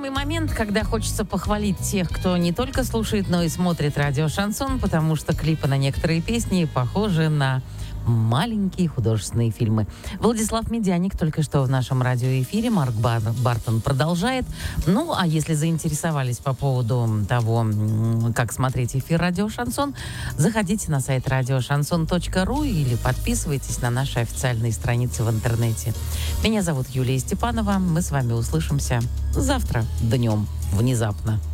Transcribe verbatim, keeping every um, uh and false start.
такой момент, когда хочется похвалить тех, кто не только слушает, но и смотрит радио «Шансон», потому что клипы на некоторые песни похожи на маленькие художественные фильмы. Владислав Медяник только что в нашем радиоэфире. Марк Бар- Бартон продолжает. Ну, а если заинтересовались по поводу того, как смотреть эфир радио «Шансон», заходите на сайт радио шансон точка ру или подписывайтесь на наши официальные страницы в интернете. Меня зовут Юлия Степанова. Мы с вами услышимся завтра днем внезапно.